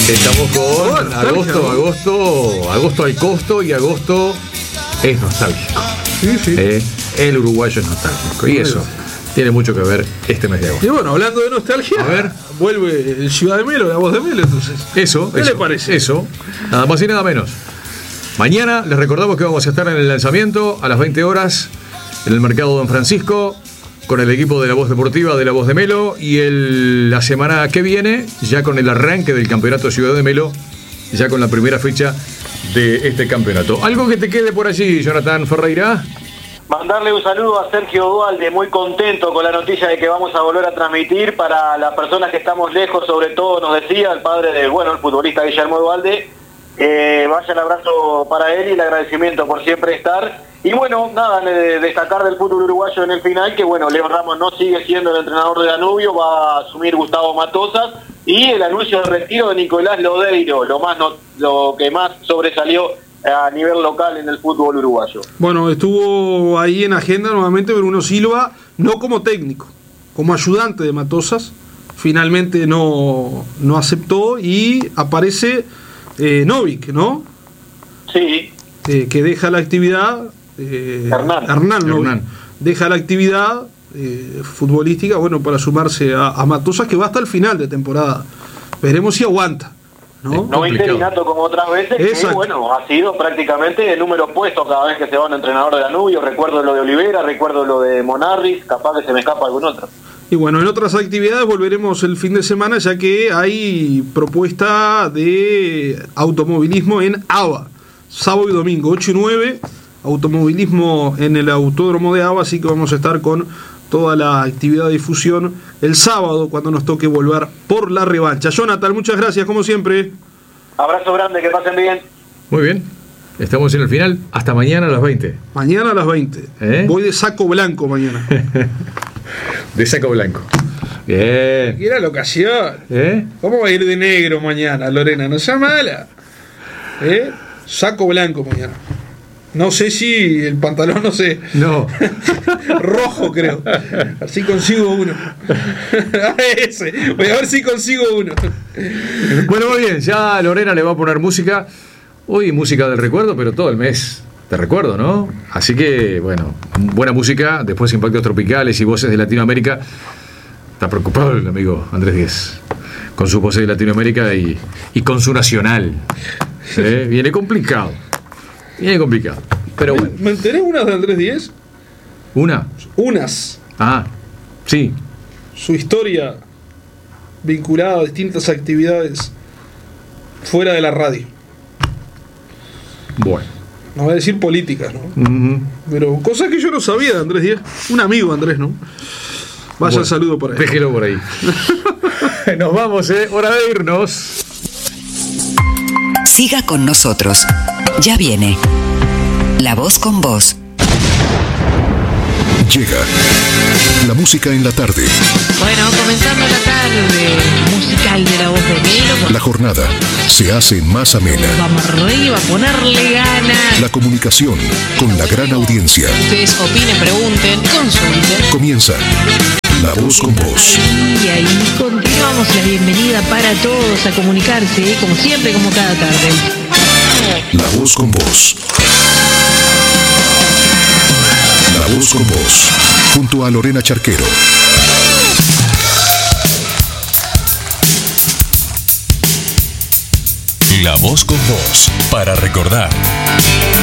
Estamos con agosto al costo y agosto es nostálgico. Sí. El uruguayo es nostálgico y eso tiene mucho que ver este mes de agosto. Y bueno, hablando de nostalgia, a ver, vuelve el Ciudad de Melo, la voz de Melo, entonces. ¿Qué le parece? Eso, nada más y nada menos. Mañana les recordamos que vamos a estar en el lanzamiento a las 20 horas en el Mercado Don Francisco con el equipo de La Voz Deportiva de La Voz de Melo y la semana que viene ya con el arranque del campeonato Ciudad de Melo, ya con la primera fecha de este campeonato. ¿Algo que te quede por allí, Jonathan Ferreira? Mandarle un saludo a Sergio Dualde, muy contento con la noticia de que vamos a volver a transmitir para las personas que estamos lejos, sobre todo nos decía el padre del, el futbolista Guillermo Dualde. Vaya el abrazo para él y el agradecimiento por siempre estar. Y bueno, nada, destacar del fútbol uruguayo en el final, que Leo Ramos no sigue siendo el entrenador de Danubio, va a asumir Gustavo Matosas, y el anuncio de retiro de Nicolás Lodeiro, lo que más sobresalió a nivel local en el fútbol uruguayo. Bueno, estuvo ahí en agenda nuevamente Bruno Silva, no como técnico, como ayudante de Matosas, finalmente no aceptó y aparece Novik, ¿no? Sí. Que deja la actividad, Hernán Novik, deja la actividad futbolística, para sumarse a Matosas, que va hasta el final de temporada. Veremos si aguanta, ¿no? No interinato como otras veces, exacto. Que ha sido prácticamente el número opuesto cada vez que se va un entrenador de Danubio. Recuerdo lo de Olivera, recuerdo lo de Monarris, capaz que se me escapa algún otro. Y en otras actividades volveremos el fin de semana, ya que hay propuesta de automovilismo en ABA, sábado y domingo, 8 y 9, automovilismo en el autódromo de ABA, así que vamos a estar con toda la actividad de difusión el sábado, cuando nos toque volver por la revancha. Jonathan, muchas gracias, como siempre. Abrazo grande, que pasen bien. Muy bien, estamos en el final, hasta mañana a las 20. Mañana a las 20. Voy de saco blanco mañana. De saco blanco. Bien. ¿Qué era la ocasión? ¿Cómo va a ir de negro mañana, Lorena? No sea mala. Saco blanco mañana. No sé si el pantalón, no sé. No. Rojo, creo. Así consigo uno. Ese. Voy a ver si consigo uno. Bueno, muy bien. Ya Lorena le va a poner música. Hoy música del recuerdo, pero todo el mes te recuerdo, ¿no? Así que, buena música, después Impactos Tropicales y Voces de Latinoamérica. Está preocupado el amigo Andrés Díez con sus Voces de Latinoamérica y con su Nacional. Viene complicado. Pero bueno. ¿Me enteré unas de Andrés Díez? ¿Una? Unas. Ah, sí. Su historia vinculada a distintas actividades fuera de la radio. Bueno. No voy a decir políticas, ¿no? Uh-huh. Pero cosas que yo no sabía de Andrés Díez. Un amigo Andrés, ¿no? Vaya el saludo por ahí. Déjelo por ahí. Nos vamos, hora de irnos. Siga con nosotros. Ya viene La Voz con Vos. Llega la música en la tarde. Comenzando la tarde musical de La Voz de Melo. La jornada se hace más amena. Vamos arriba, a ponerle ganas. La comunicación con la gran audiencia. Ustedes opinen, pregunten, consulten. Comienza La Voz con Vos. Y ahí continuamos la bienvenida para todos a comunicarse, como siempre, como cada tarde. La Voz con Vos. La Voz con Vos, junto a Lorena Charquero. La Voz con Vos, para recordar.